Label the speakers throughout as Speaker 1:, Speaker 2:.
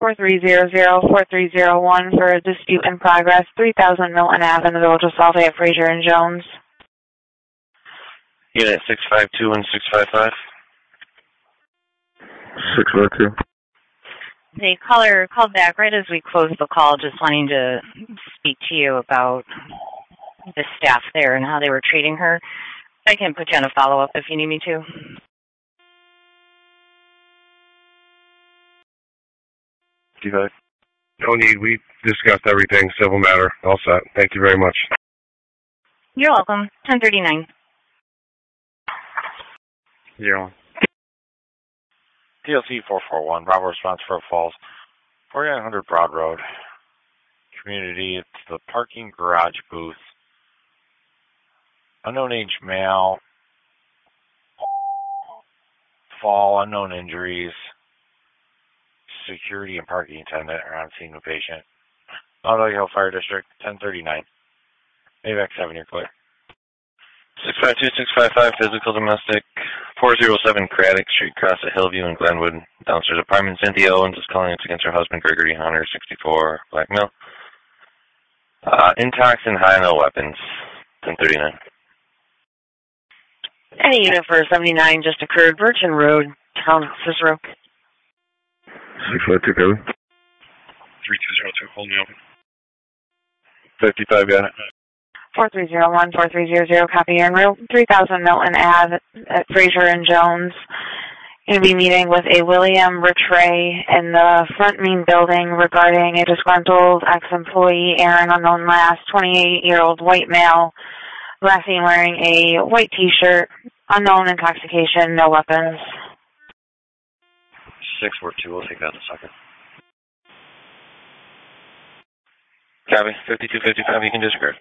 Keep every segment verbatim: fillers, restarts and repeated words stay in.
Speaker 1: four three zero zero, four three zero one for a dispute in progress, three thousand Milton Avenue in the Village of Salt Lake, Frazier and Jones.
Speaker 2: Unit six five two and six five five.
Speaker 3: six five two.
Speaker 4: The caller called back right as we closed the call, just wanting to speak to you about the staff there and how they were treating her. I can put you on a follow-up if you need me to.
Speaker 3: fifty-five. No need. We discussed everything. Civil matter. All set. Thank you very much.
Speaker 4: You're welcome. ten thirty-nine.
Speaker 2: Zero one. T L C four four one, Bravo response for Falls, forty-nine hundred Broad Road. Community, it's the parking garage booth. Unknown age male. Fall, unknown injuries. Security and parking attendant are on scene with patient. Mount Lake Hill Fire District, ten thirty-nine. AVAC seven, you're clear. six five two, six five five, physical domestic, four oh seven Craddock Street, across at Hillview and Glenwood. Downstairs apartment, Cynthia Owens is calling us against her husband, Gregory Hunter, sixty-four, Black Mill. Uh, intox and high no weapons, ten thirty-nine.
Speaker 1: Any unit for seventy-nine just occurred, Virgin Road, Town of Cicero.
Speaker 3: six five two, Kevin.
Speaker 2: three two zero two, hold me open. fifty-five, got it.
Speaker 1: four three zero one, four three zero zero, copy en route, three thousand Milton Avenue at Frazier and Jones. Going to be meeting with a William Rattray in the front main building regarding a disgruntled ex-employee, Aaron Unknown Last, twenty-eight-year-old white male, last seen wearing a white T-shirt, unknown intoxication, no weapons.
Speaker 2: six four two, we'll take that in a second. Copy, fifty-two fifty-five, you can disregard.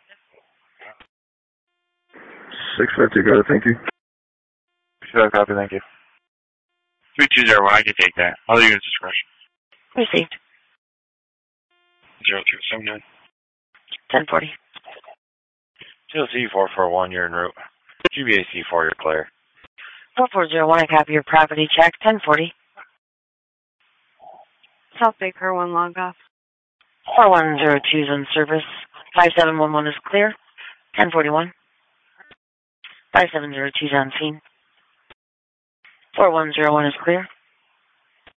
Speaker 3: six five two, got it, thank you.
Speaker 2: fifty-five, copy, thank you. three two zero one, I can take that. Other units discretion.
Speaker 1: Received.
Speaker 2: zero two seven nine.
Speaker 1: ten forty.
Speaker 2: T L C four four one, you're en route. G B A C four, you're clear.
Speaker 1: four four zero one, I copy your property check, ten forty.
Speaker 5: South Baker one log off.
Speaker 1: four one zero two is in service. five seven one one is clear. ten forty-one. five seven zero two is on scene. four one zero one is clear.